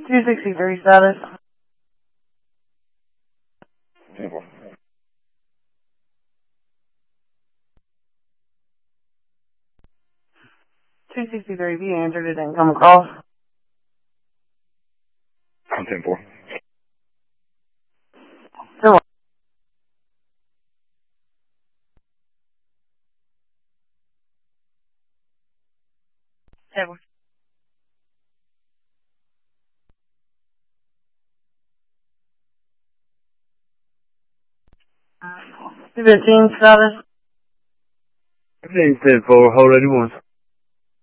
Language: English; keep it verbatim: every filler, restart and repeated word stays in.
two sixty-three status. ten four. two sixty-three, if you answered, it didn't come across. I'm ten four. Come on. ten four. two fifteen status. fifteen ten four, hold eighty-one.